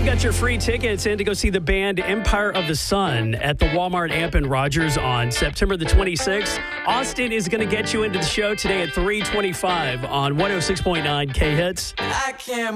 Ryan got your free tickets in to go see the band Empire of the Sun at the Walmart Amp in Rogers on September the 26th. Austin is going to get you into the show today at 3:25 on 106.9 K-Hits. I can't